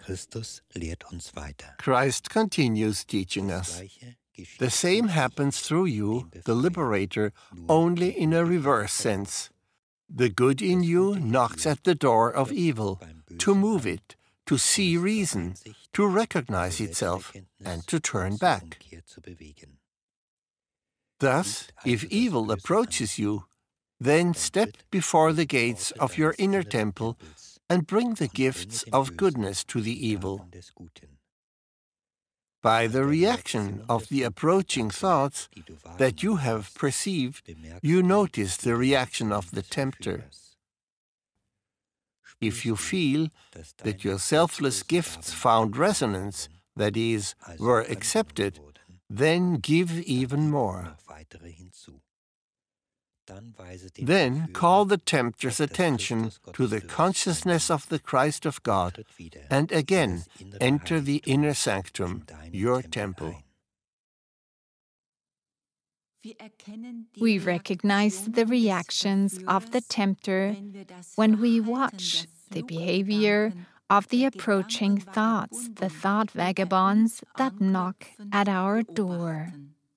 Christ continues teaching us. The same happens through you, the liberator, only in a reverse sense. The good in you knocks at the door of evil, to move it, to see reason, to recognize itself, and to turn back. Thus, if evil approaches you, then step before the gates of your inner temple and bring the gifts of goodness to the evil. By the reaction of the approaching thoughts that you have perceived, you notice the reaction of the tempter. If you feel that your selfless gifts found resonance, that is, were accepted, then give even more. Then call the tempter's attention to the consciousness of the Christ of God and again enter the inner sanctum, your temple. We recognize the reactions of the tempter when we watch the behavior of the approaching thoughts, the thought vagabonds that knock at our door.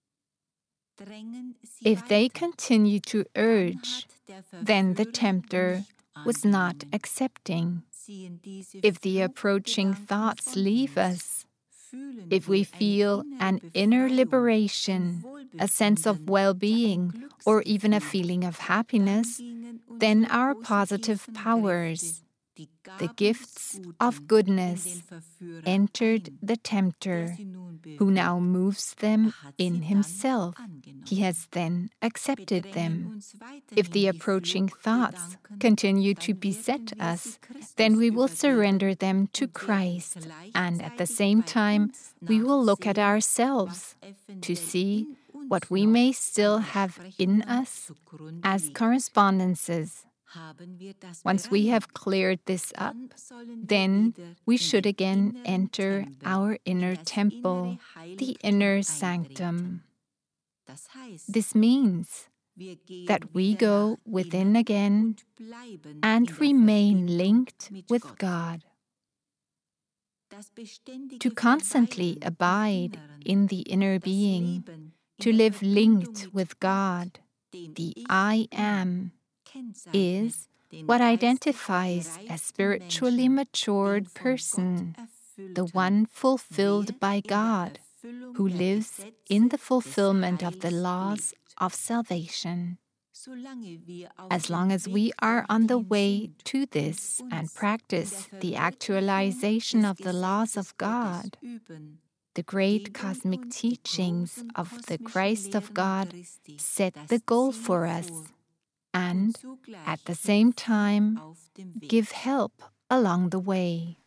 If they continue to urge, then the tempter was not accepting. If the approaching thoughts leave us, if we feel an inner liberation, a sense of well-being, or even a feeling of happiness, then our positive powers, the gifts of goodness, entered the tempter, who now moves them in himself. He has then accepted them. If the approaching thoughts continue to beset us, then we will surrender them to Christ, and at the same time, we will look at ourselves to see what we may still have in us as correspondences. Once we have cleared this up, then we should again enter our inner temple, the inner sanctum. This means that we go within again and remain linked with God. To constantly abide in the inner being, to live linked with God, the I Am, is what identifies a spiritually matured person, the one fulfilled by God, who lives in the fulfillment of the laws of salvation. As long as we are on the way to this and practice the actualization of the laws of God, the great cosmic teachings of the Christ of God set the goal for us, and at the same time give help along the way.